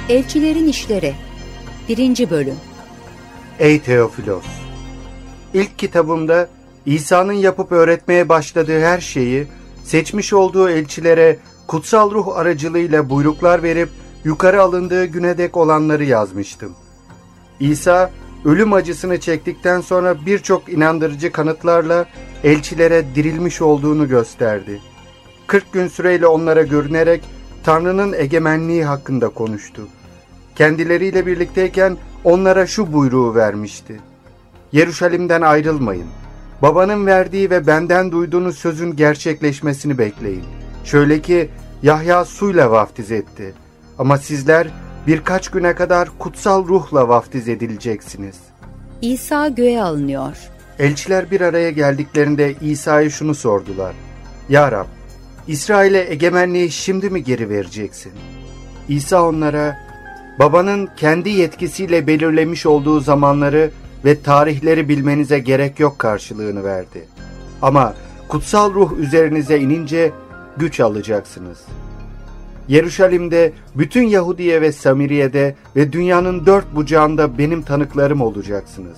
Elçilerin İşleri 1. Bölüm. Ey Teofilos! İlk kitabımda İsa'nın yapıp öğretmeye başladığı her şeyi seçmiş olduğu elçilere kutsal ruh aracılığıyla buyruklar verip yukarı alındığı güne dek olanları yazmıştım. İsa ölüm acısını çektikten sonra birçok inandırıcı kanıtlarla elçilere dirilmiş olduğunu gösterdi. 40 gün süreyle onlara görünerek Tanrı'nın egemenliği hakkında konuştu. Kendileriyle birlikteyken onlara şu buyruğu vermişti: Yeruşalim'den ayrılmayın. Babanın verdiği ve benden duyduğunuz sözün gerçekleşmesini bekleyin. Şöyle ki Yahya suyla vaftiz etti. Ama sizler birkaç güne kadar kutsal ruhla vaftiz edileceksiniz. İsa göğe alınıyor. Elçiler bir araya geldiklerinde İsa'ya şunu sordular: Ya Rab, İsrail'e egemenliği şimdi mi geri vereceksin? İsa onlara, babanın kendi yetkisiyle belirlemiş olduğu zamanları ve tarihleri bilmenize gerek yok karşılığını verdi. Ama kutsal ruh üzerinize inince güç alacaksınız. Yeruşalim'de, bütün Yahudiye ve Samiriye'de ve dünyanın dört bucağında benim tanıklarım olacaksınız.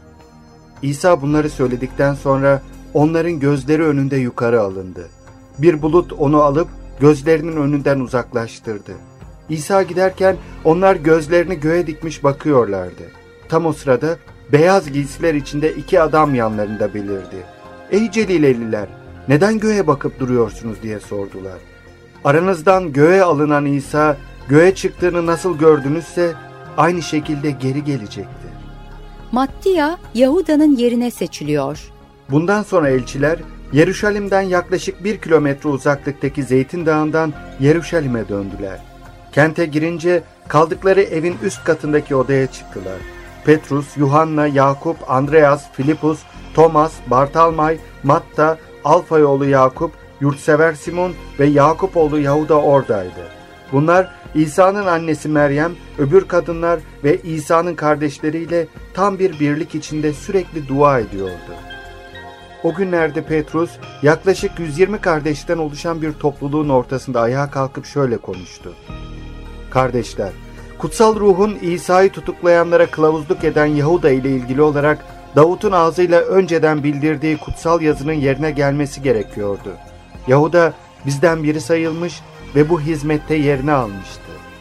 İsa bunları söyledikten sonra onların gözleri önünde yukarı alındı. Bir bulut onu alıp gözlerinin önünden uzaklaştırdı. İsa giderken onlar gözlerini göğe dikmiş bakıyorlardı. Tam o sırada beyaz giysiler içinde 2 adam yanlarında belirdi. Ey Celileliler, neden göğe bakıp duruyorsunuz diye sordular. Aranızdan göğe alınan İsa, göğe çıktığını nasıl gördünüzse aynı şekilde geri gelecektir. Mattia, Yahuda'nın yerine seçiliyor. Bundan sonra elçiler, Yeruşalim'den yaklaşık 1 kilometre uzaklıktaki Zeytin Dağı'ndan Yeruşalim'e döndüler. Kente girince kaldıkları evin üst katındaki odaya çıktılar. Petrus, Yuhanna, Yakup, Andreas, Filipus, Thomas, Bartalmay, Matta, Alfayoğlu Yakup, yurtsever Simon ve Yakupoğlu Yahuda oradaydı. Bunlar İsa'nın annesi Meryem, öbür kadınlar ve İsa'nın kardeşleriyle tam bir birlik içinde sürekli dua ediyordu. O günlerde Petrus yaklaşık 120 kardeşten oluşan bir topluluğun ortasında ayağa kalkıp şöyle konuştu: Kardeşler, kutsal ruhun İsa'yı tutuklayanlara kılavuzluk eden Yahuda ile ilgili olarak Davut'un ağzıyla önceden bildirdiği kutsal yazının yerine gelmesi gerekiyordu. Yahuda bizden biri sayılmış ve bu hizmette yerini almıştı.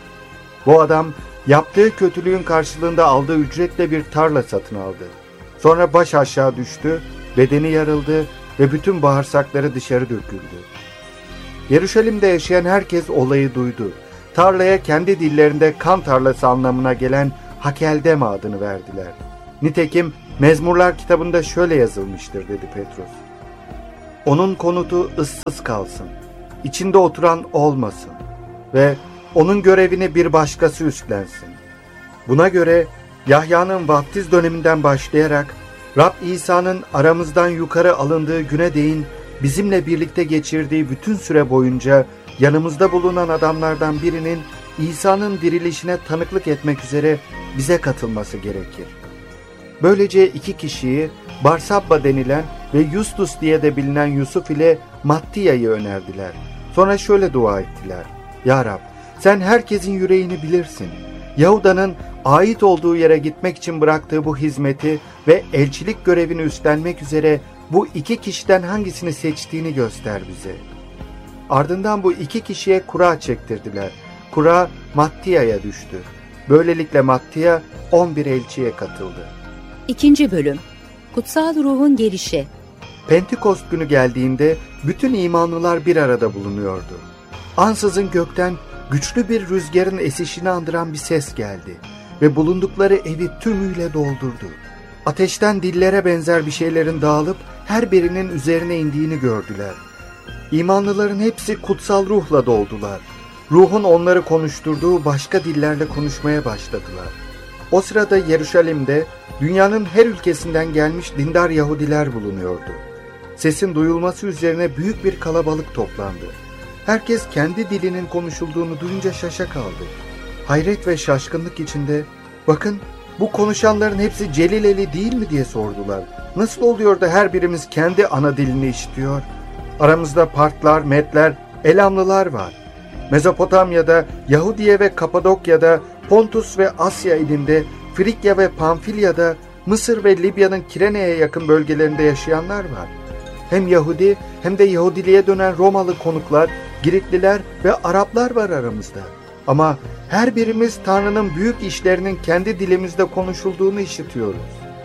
Bu adam yaptığı kötülüğün karşılığında aldığı ücretle bir tarla satın aldı. Sonra baş aşağı düştü, bedeni yarıldı ve bütün bağırsakları dışarı döküldü. Yeruşalim'de yaşayan herkes olayı duydu. Tarlaya kendi dillerinde kan tarlası anlamına gelen Hakeldeme adını verdiler. Nitekim Mezmurlar kitabında şöyle yazılmıştır dedi Petrus: Onun konutu ıssız kalsın, içinde oturan olmasın ve onun görevini bir başkası üstlensin. Buna göre Yahya'nın vaftiz döneminden başlayarak Rab İsa'nın aramızdan yukarı alındığı güne değin bizimle birlikte geçirdiği bütün süre boyunca yanımızda bulunan adamlardan birinin İsa'nın dirilişine tanıklık etmek üzere bize katılması gerekir. Böylece 2 kişiyi Barsabba denilen ve Justus diye de bilinen Yusuf ile Mattiya'yı önerdiler. Sonra şöyle dua ettiler: Ya Rab, sen herkesin yüreğini bilirsin. Yahuda'nın ait olduğu yere gitmek için bıraktığı bu hizmeti ve elçilik görevini üstlenmek üzere bu 2 kişiden hangisini seçtiğini göster bize. Ardından bu 2 kişiye kura çektirdiler. Kura Mattiya'ya düştü. Böylelikle Mattiya 11 elçiye katıldı. 2. Bölüm. Kutsal ruhun gelişi. Pentekost günü geldiğinde bütün imanlılar bir arada bulunuyordu. Ansızın gökten güçlü bir rüzgarın esişini andıran bir ses geldi ve bulundukları evi tümüyle doldurdu. Ateşten dillere benzer bir şeylerin dağılıp her birinin üzerine indiğini gördüler. İmanlıların hepsi kutsal ruhla doldular. Ruhun onları konuşturduğu başka dillerle konuşmaya başladılar. O sırada Yeruşalim'de dünyanın her ülkesinden gelmiş dindar Yahudiler bulunuyordu. Sesin duyulması üzerine büyük bir kalabalık toplandı. Herkes kendi dilinin konuşulduğunu duyunca şaşa kaldı. Hayret ve şaşkınlık içinde, bakın bu konuşanların hepsi Celileli değil mi diye sordular. Nasıl oluyor da her birimiz kendi ana dilini işitiyor? Aramızda Partlar, Medler, Elamlılar var. Mezopotamya'da, Yahudiye ve Kapadokya'da, Pontus ve Asya ilinde, Frikya ve Pamfilya'da, Mısır ve Libya'nın Kirene'ye yakın bölgelerinde yaşayanlar var. Hem Yahudi hem de Yahudiliğe dönen Romalı konuklar, Giritliler ve Araplar var aramızda. Ama her birimiz Tanrı'nın büyük işlerinin kendi dilimizde konuşulduğunu işitiyoruz.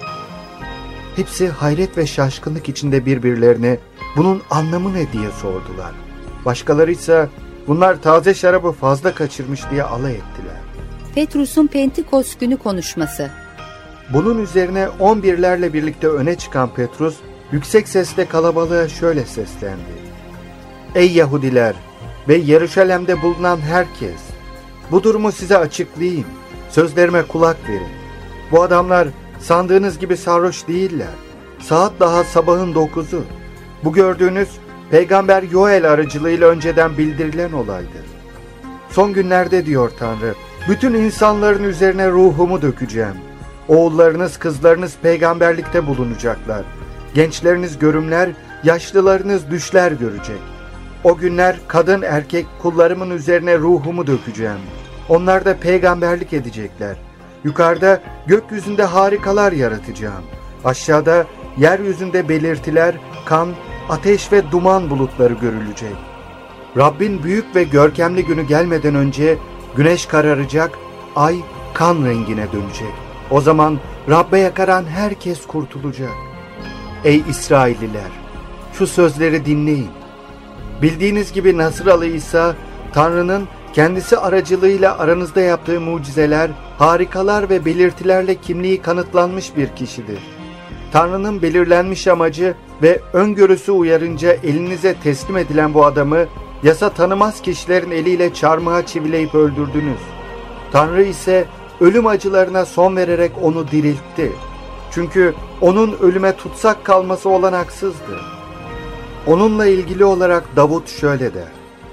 Hepsi hayret ve şaşkınlık içinde birbirlerine bunun anlamı ne diye sordular. Başkaları ise bunlar taze şarabı fazla kaçırmış diye alay ettiler. Petrus'un Pentekost günü konuşması. Bunun üzerine 11'lerle birlikte öne çıkan Petrus yüksek sesle kalabalığa şöyle seslendi. Ey Yahudiler ve Yeruşalim'de bulunan herkes! Bu durumu size açıklayayım. Sözlerime kulak verin. Bu adamlar sandığınız gibi sarhoş değiller. Saat daha sabahın 9'u. Bu gördüğünüz Peygamber Yoel aracılığıyla önceden bildirilen olaydır. Son günlerde diyor Tanrı, bütün insanların üzerine ruhumu dökeceğim. Oğullarınız, kızlarınız peygamberlikte bulunacaklar. Gençleriniz görümler, yaşlılarınız düşler görecek. O günler kadın erkek kullarımın üzerine ruhumu dökeceğim. Onlar da peygamberlik edecekler. Yukarıda gökyüzünde harikalar yaratacağım. Aşağıda yeryüzünde belirtiler, kan, ateş ve duman bulutları görülecek. Rabbin büyük ve görkemli günü gelmeden önce güneş kararacak, ay kan rengine dönecek. O zaman Rabbe yakaran herkes kurtulacak. Ey İsrailliler! Şu sözleri dinleyin. Bildiğiniz gibi Nasıralı İsa, Tanrı'nın kendisi aracılığıyla aranızda yaptığı mucizeler, harikalar ve belirtilerle kimliği kanıtlanmış bir kişidir. Tanrı'nın belirlenmiş amacı ve öngörüsü uyarınca elinize teslim edilen bu adamı, yasa tanımaz kişilerin eliyle çarmıha çivileyip öldürdünüz. Tanrı ise ölüm acılarına son vererek onu diriltti. Çünkü onun ölüme tutsak kalması olanaksızdı. Onunla ilgili olarak Davut şöyle der.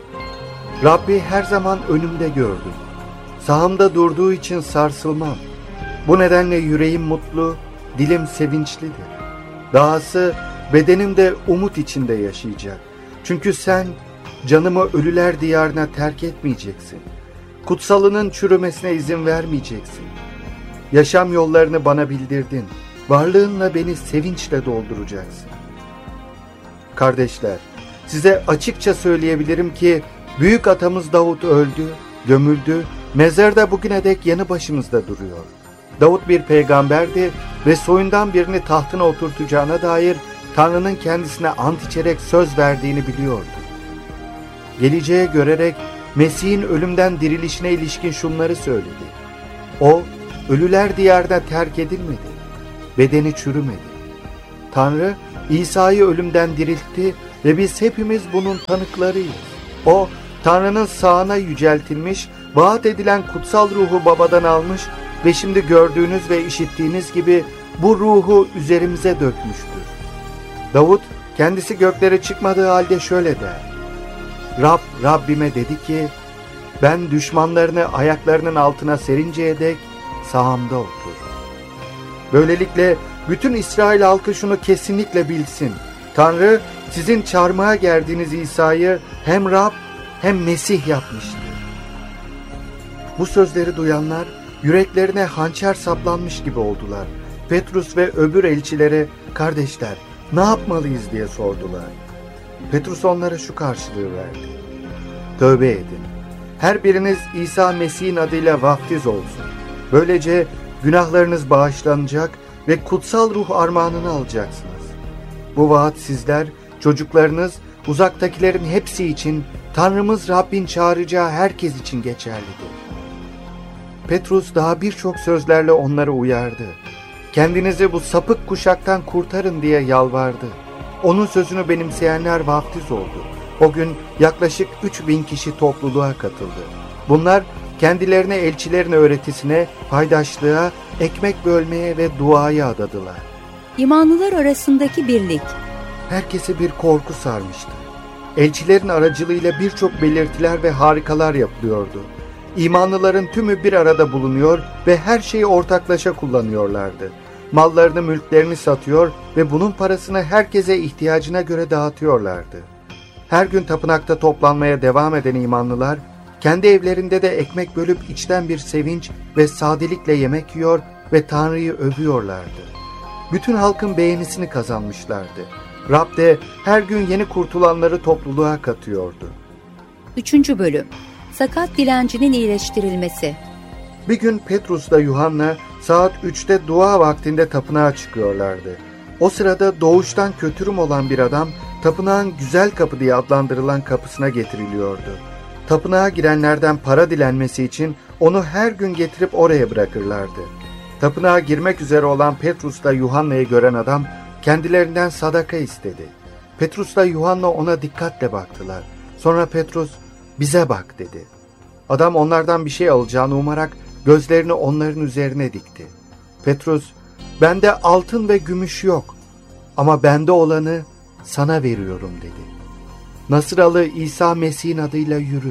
Rabbi her zaman önümde gördüm. Sağımda durduğu için sarsılmam. Bu nedenle yüreğim mutlu, dilim sevinçlidir. Dahası bedenim de umut içinde yaşayacak. Çünkü sen canımı ölüler diyarına terk etmeyeceksin. Kutsalının çürümesine izin vermeyeceksin. Yaşam yollarını bana bildirdin. Varlığınla beni sevinçle dolduracaksın. Kardeşler, size açıkça söyleyebilirim ki büyük atamız Davut öldü, gömüldü, mezarda bugüne dek yanı başımızda duruyor. Davut bir peygamberdi ve soyundan birini tahtına oturtacağına dair Tanrı'nın kendisine ant içerek söz verdiğini biliyordu. Geleceğe görerek Mesih'in ölümden dirilişine ilişkin şunları söyledi. O, ölüler diyarına terk edilmedi, bedeni çürümedi. Tanrı, İsa'yı ölümden diriltti ve biz hepimiz bunun tanıklarıyız. O, Tanrı'nın sağına yüceltilmiş, vaat edilen kutsal ruhu babadan almış ve şimdi gördüğünüz ve işittiğiniz gibi bu ruhu üzerimize dökmüştür. Davut, kendisi göklere çıkmadığı halde şöyle der. Rab, Rabbime dedi ki, ben düşmanlarını ayaklarının altına serinceye dek sağımda otur. Böylelikle bütün İsrail halkı şunu kesinlikle bilsin. Tanrı sizin çarmıha gerdiğiniz İsa'yı hem Rab hem Mesih yapmıştır. Bu sözleri duyanlar yüreklerine hançer saplanmış gibi oldular. Petrus ve öbür elçilere kardeşler ne yapmalıyız diye sordular. Petrus onlara şu karşılığı verdi. Tövbe edin. Her biriniz İsa Mesih'in adıyla vaftiz olsun. Böylece günahlarınız bağışlanacak ve kutsal ruh armağanını alacaksınız. Bu vaat sizler, çocuklarınız, uzaktakilerin hepsi için, Tanrımız Rabbin çağıracağı herkes için geçerlidir. Petrus daha birçok sözlerle onları uyardı. Kendinizi bu sapık kuşaktan kurtarın diye yalvardı. Onun sözünü benimseyenler vaftiz oldu. O gün yaklaşık 3000 kişi topluluğa katıldı. Bunlar kendilerine elçilerin öğretisine, paydaşlığa, ekmek bölmeye ve duaya adadılar. İmanlılar arasındaki birlik. Herkese bir korku sarmıştı. Elçilerin aracılığıyla birçok belirtiler ve harikalar yapılıyordu. İmanlıların tümü bir arada bulunuyor ve her şeyi ortaklaşa kullanıyorlardı. Mallarını, mülklerini satıyor ve bunun parasını herkese ihtiyacına göre dağıtıyorlardı. Her gün tapınakta toplanmaya devam eden imanlılar kendi evlerinde de ekmek bölüp içten bir sevinç ve sadelikle yemek yiyor ve Tanrı'yı övüyorlardı. Bütün halkın beğenisini kazanmışlardı. Rab de her gün yeni kurtulanları topluluğa katıyordu. 3. Bölüm. Sakat dilencinin iyileştirilmesi. Bir gün Petrus'la Yuhanna saat 3'te dua vaktinde tapınağa çıkıyorlardı. O sırada doğuştan kötürüm olan bir adam tapınağın güzel kapı diye adlandırılan kapısına getiriliyordu. Tapınağa girenlerden para dilenmesi için onu her gün getirip oraya bırakırlardı. Tapınağa girmek üzere olan Petrus'la Yuhanna'yı gören adam kendilerinden sadaka istedi. Petrus'la Yuhanna ona dikkatle baktılar. Sonra Petrus, "Bize bak," dedi. Adam onlardan bir şey alacağını umarak gözlerini onların üzerine dikti. Petrus, "Bende altın ve gümüş yok ama bende olanı sana veriyorum," dedi. "Nasıralı İsa Mesih'in adıyla yürü."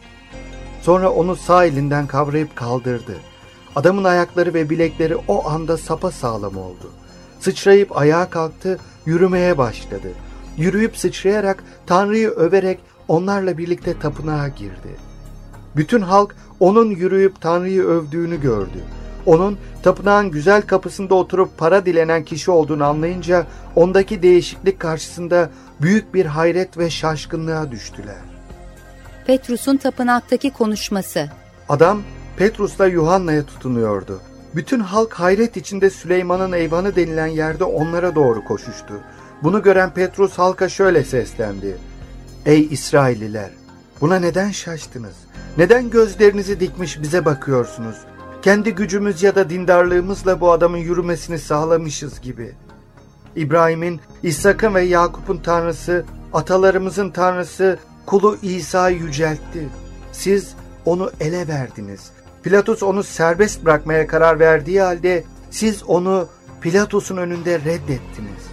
Sonra onu sağ elinden kavrayıp kaldırdı. Adamın ayakları ve bilekleri o anda sapasağlam oldu. Sıçrayıp ayağa kalktı, yürümeye başladı. Yürüyüp sıçrayarak Tanrı'yı överek onlarla birlikte tapınağa girdi. Bütün halk onun yürüyüp Tanrı'yı övdüğünü gördü. Onun tapınağın güzel kapısında oturup para dilenen kişi olduğunu anlayınca ondaki değişiklik karşısında büyük bir hayret ve şaşkınlığa düştüler. Petrus'un tapınaktaki konuşması. Adam Petrus'la Yuhanna'ya tutunuyordu. Bütün halk hayret içinde Süleyman'ın eyvanı denilen yerde onlara doğru koşuştu. Bunu gören Petrus halka şöyle seslendi: "Ey İsrailliler! Buna neden şaştınız? Neden gözlerinizi dikmiş bize bakıyorsunuz? Kendi gücümüz ya da dindarlığımızla bu adamın yürümesini sağlamışız gibi. İbrahim'in, İshak'ın ve Yakup'un Tanrısı, atalarımızın Tanrısı kulu İsa'yı yüceltti. Siz onu ele verdiniz. Pilatus onu serbest bırakmaya karar verdiği halde siz onu Pilatus'un önünde reddettiniz.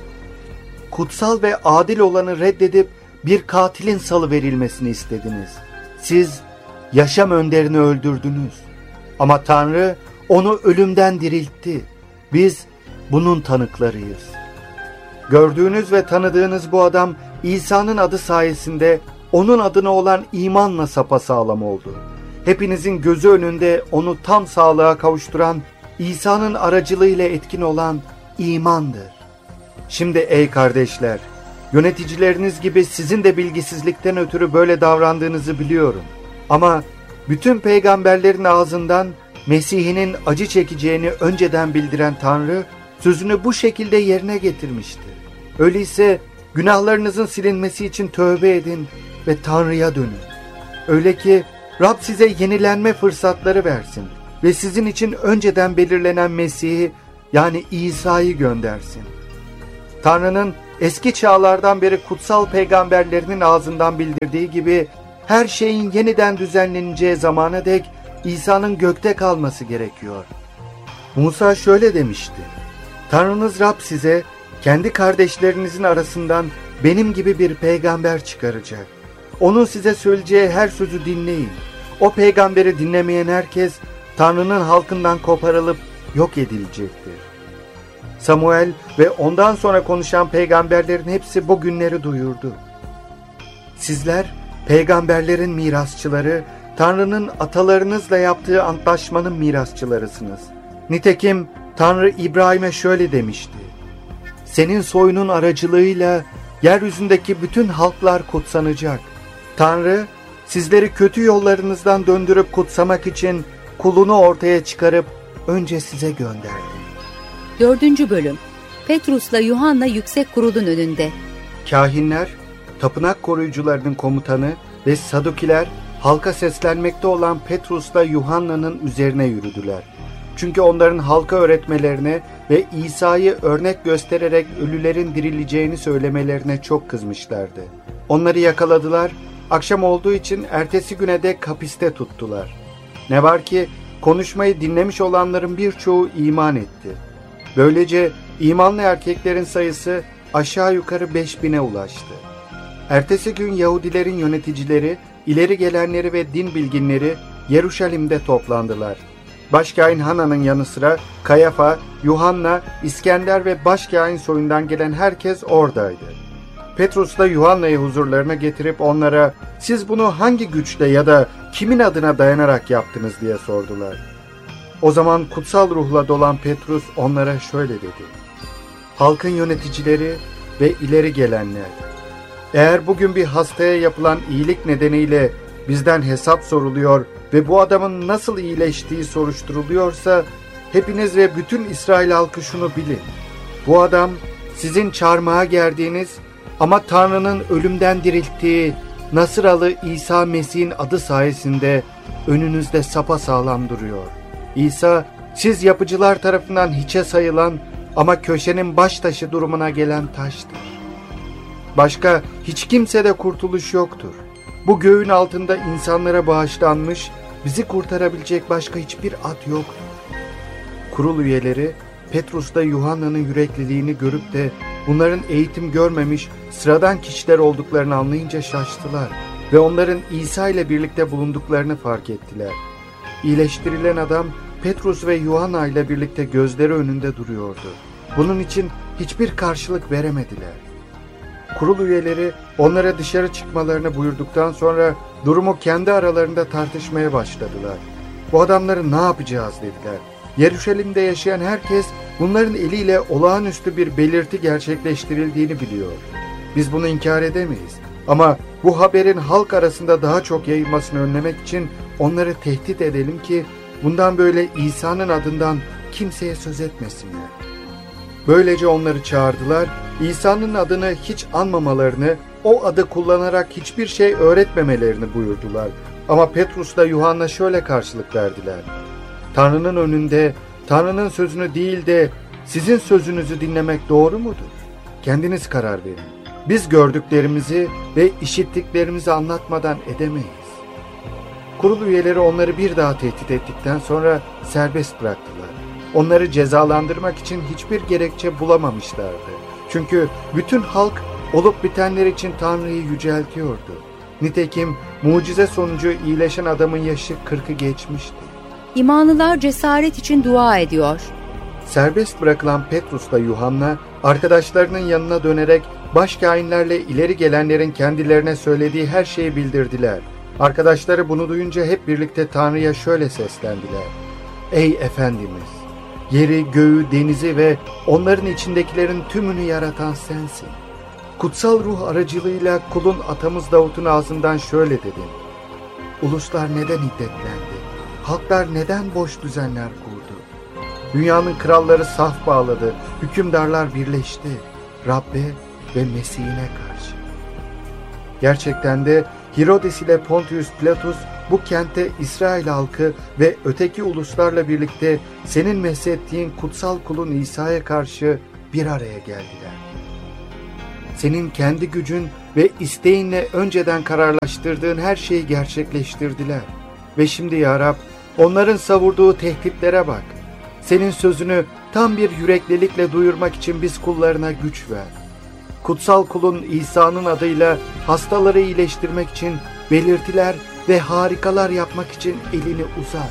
Kutsal ve adil olanı reddedip bir katilin salıverilmesini istediniz. Siz yaşam önderini öldürdünüz. Ama Tanrı onu ölümden diriltti. Biz bunun tanıklarıyız. Gördüğünüz ve tanıdığınız bu adam İsa'nın adı sayesinde onun adına olan imanla sapasağlam oldu. Hepinizin gözü önünde onu tam sağlığa kavuşturan İsa'nın aracılığıyla etkin olan imandır. Şimdi ey kardeşler, yöneticileriniz gibi sizin de bilgisizlikten ötürü böyle davrandığınızı biliyorum. Ama bütün peygamberlerin ağzından Mesih'inin acı çekeceğini önceden bildiren Tanrı, sözünü bu şekilde yerine getirmiştir. Öyleyse günahlarınızın silinmesi için tövbe edin ve Tanrı'ya dönün. Öyle ki Rab size yenilenme fırsatları versin ve sizin için önceden belirlenen Mesih'i, yani İsa'yı göndersin. Tanrı'nın eski çağlardan beri kutsal peygamberlerinin ağzından bildirdiği gibi her şeyin yeniden düzenleneceği zamana dek İsa'nın gökte kalması gerekiyor. Musa şöyle demişti: Tanrınız Rab size kendi kardeşlerinizin arasından benim gibi bir peygamber çıkaracak. Onun size söyleyeceği her sözü dinleyin. O peygamberi dinlemeyen herkes Tanrı'nın halkından koparılıp yok edilecektir. Samuel ve ondan sonra konuşan peygamberlerin hepsi bu günleri duyurdu. Sizler peygamberlerin mirasçıları, Tanrı'nın atalarınızla yaptığı antlaşmanın mirasçılarısınız. Nitekim Tanrı İbrahim'e şöyle demişti: senin soyunun aracılığıyla yeryüzündeki bütün halklar kutsanacak. Tanrı sizleri kötü yollarınızdan döndürüp kutsamak için kulunu ortaya çıkarıp önce size gönderdi. 4. Bölüm. Petrus'la Yuhanna yüksek kurulun önünde. Kahinler, tapınak koruyucularının komutanı ve Sadukiler halka seslenmekte olan Petrus'la Yuhanna'nın üzerine yürüdüler. Çünkü onların halka öğretmelerine ve İsa'yı örnek göstererek ölülerin dirileceğini söylemelerine çok kızmışlardı. Onları yakaladılar, akşam olduğu için ertesi güne dek hapiste tuttular. Ne var ki konuşmayı dinlemiş olanların birçoğu iman etti. Böylece imanlı erkeklerin sayısı aşağı yukarı 5000'e ulaştı. Ertesi gün Yahudilerin yöneticileri, ileri gelenleri ve din bilginleri Yeruşalim'de toplandılar. Başkâhin Hana'nın yanı sıra Kayafa, Yuhanna, İskender ve başkâhin soyundan gelen herkes oradaydı. Petrus'la Yuhanna'yı huzurlarına getirip onlara, siz bunu hangi güçle ya da kimin adına dayanarak yaptınız diye sordular. O zaman kutsal ruhla dolan Petrus onlara şöyle dedi: halkın yöneticileri ve ileri gelenler, eğer bugün bir hastaya yapılan iyilik nedeniyle bizden hesap soruluyor ve bu adamın nasıl iyileştiği soruşturuluyorsa, hepiniz ve bütün İsrail halkı şunu bilin: bu adam sizin çarmıha gerdiğiniz ama Tanrı'nın ölümden dirilttiği Nasıralı İsa Mesih'in adı sayesinde önünüzde sapasağlam duruyor. İsa, siz yapıcılar tarafından hiçe sayılan ama köşenin baş taşı durumuna gelen taştır. Başka hiç kimsede kurtuluş yoktur. Bu göğün altında insanlara bağışlanmış, bizi kurtarabilecek başka hiçbir ad yoktur. Kurul üyeleri Petrus'ta Yuhanna'nın yürekliliğini görüp de bunların eğitim görmemiş sıradan kişiler olduklarını anlayınca şaştılar ve onların İsa ile birlikte bulunduklarını fark ettiler. İyileştirilen adam Petrus ve Yuhanna ile birlikte gözleri önünde duruyordu. Bunun için hiçbir karşılık veremediler. Kurul üyeleri onlara dışarı çıkmalarını buyurduktan sonra durumu kendi aralarında tartışmaya başladılar. Bu adamları ne yapacağız dediler. Yeruşalim'de yaşayan herkes bunların eliyle olağanüstü bir belirti gerçekleştirildiğini biliyor. Biz bunu inkar edemeyiz. Ama bu haberin halk arasında daha çok yayılmasını önlemek için onları tehdit edelim ki bundan böyle İsa'nın adından kimseye söz etmesinler. Böylece onları çağırdılar, İsa'nın adını hiç anmamalarını, o adı kullanarak hiçbir şey öğretmemelerini buyurdular. Ama Petrus'la Yuhanna şöyle karşılık verdiler: Tanrı'nın önünde Tanrı'nın sözünü değil de sizin sözünüzü dinlemek doğru mudur? Kendiniz karar verin. Biz gördüklerimizi ve işittiklerimizi anlatmadan edemeyiz. Kurul üyeleri onları bir daha tehdit ettikten sonra serbest bıraktılar. Onları cezalandırmak için hiçbir gerekçe bulamamışlardı. Çünkü bütün halk olup bitenler için Tanrı'yı yüceltiyordu. Nitekim mucize sonucu iyileşen adamın yaşı 40'ı geçmişti. İmanlılar cesaret için dua ediyor. Serbest bırakılan Petrus'la Yuhanna arkadaşlarının yanına dönerek başkâhinlerle ileri gelenlerin kendilerine söylediği her şeyi bildirdiler. Arkadaşları bunu duyunca hep birlikte Tanrı'ya şöyle seslendiler: Ey Efendimiz! Yeri, göğü, denizi ve onların içindekilerin tümünü yaratan sensin. Kutsal ruh aracılığıyla kulun atamız Davut'un ağzından şöyle dedin: Uluslar neden hiddetlendi? Halklar neden boş düzenler kurdu? Dünyanın kralları saf bağladı, hükümdarlar birleşti Rabbe ve Mesih'ine karşı. Gerçekten de Herodes ile Pontius Pilatus bu kente İsrail halkı ve öteki uluslarla birlikte senin meshettiğin kutsal kulun İsa'ya karşı bir araya geldiler. Senin kendi gücün ve isteğinle önceden kararlaştırdığın her şeyi gerçekleştirdiler. Ve şimdi ya Rab, onların savurduğu tehditlere bak. Senin sözünü tam bir yüreklilikle duyurmak için biz kullarına güç ver. Kutsal kulun İsa'nın adıyla hastaları iyileştirmek için belirtiler ve harikalar yapmak için elini uzat.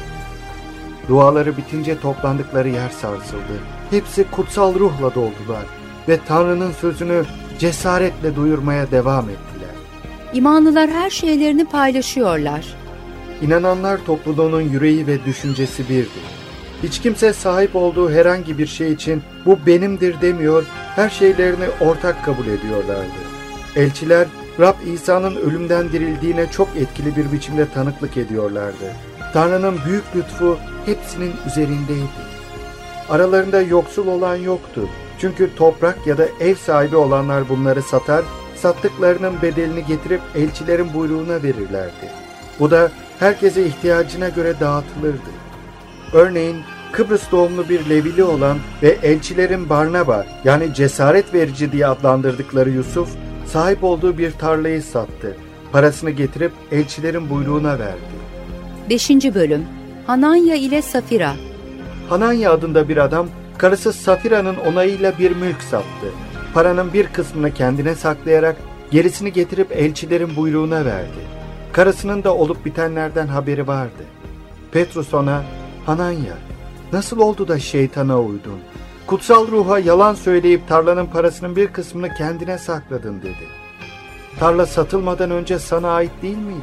Duaları bitince toplandıkları yer sarsıldı. Hepsi kutsal ruhla doldular ve Tanrı'nın sözünü cesaretle duyurmaya devam ettiler. İmanlılar her şeylerini paylaşıyorlar. İnananlar topluluğunun yüreği ve düşüncesi birdi. Hiç kimse sahip olduğu herhangi bir şey için bu benimdir demiyor, her şeylerini ortak kabul ediyorlardı. Elçiler, Rab İsa'nın ölümden dirildiğine çok etkili bir biçimde tanıklık ediyorlardı. Tanrı'nın büyük lütfu hepsinin üzerindeydi. Aralarında yoksul olan yoktu. Çünkü toprak ya da ev sahibi olanlar bunları satar, sattıklarının bedelini getirip elçilerin buyruğuna verirlerdi. Bu da herkese ihtiyacına göre dağıtılırdı. Örneğin Kıbrıs doğumlu bir Levili olan ve elçilerin Barnaba yani cesaret verici diye adlandırdıkları Yusuf, sahip olduğu bir tarlayı sattı. Parasını getirip elçilerin buyruğuna verdi. 5. Bölüm Hananya ile Safira. Hananya adında bir adam, karısı Safira'nın onayıyla bir mülk sattı. Paranın bir kısmını kendine saklayarak gerisini getirip elçilerin buyruğuna verdi. Karısının da olup bitenlerden haberi vardı. Petrus ona, Hananya, nasıl oldu da şeytana uydun? Kutsal ruha yalan söyleyip tarlanın parasının bir kısmını kendine sakladın dedi. Tarla satılmadan önce sana ait değil miydi?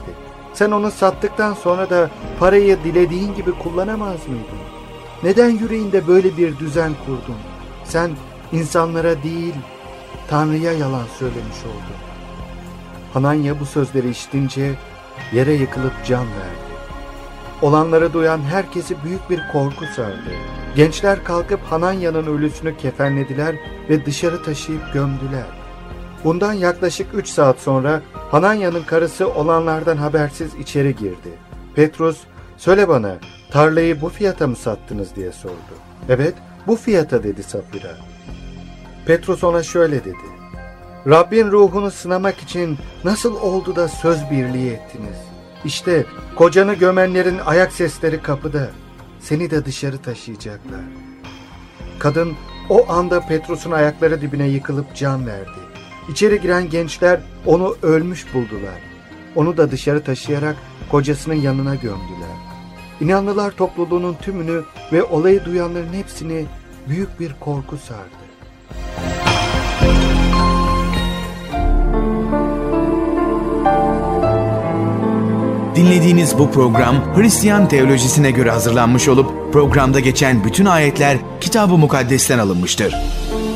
Sen onu sattıktan sonra da parayı dilediğin gibi kullanamaz mıydın? Neden yüreğinde böyle bir düzen kurdun? Sen insanlara değil, Tanrı'ya yalan söylemiş oldun. Hananya bu sözleri işitince yere yıkılıp can verdi. Olanları duyan herkesi büyük bir korku sardı. Gençler kalkıp Hananya'nın ölüsünü kefenlediler ve dışarı taşıyıp gömdüler. Bundan yaklaşık 3 saat sonra Hananya'nın karısı olanlardan habersiz içeri girdi. Petrus, "Söyle bana, tarlayı bu fiyata mı sattınız?" diye sordu. "Evet, bu fiyata," dedi Safira. Petrus ona şöyle dedi: "Rabbin ruhunu sınamak için nasıl oldu da söz birliği ettiniz? İşte kocanı gömenlerin ayak sesleri kapıda. Seni de dışarı taşıyacaklar." Kadın o anda Petrus'un ayakları dibine yıkılıp can verdi. İçeri giren gençler onu ölmüş buldular. Onu da dışarı taşıyarak kocasının yanına gömdüler. İnanlılar topluluğunun tümünü ve olayı duyanların hepsini büyük bir korku sardı. Dinlediğiniz bu program Hristiyan teolojisine göre hazırlanmış olup programda geçen bütün ayetler Kitab-ı Mukaddes'ten alınmıştır.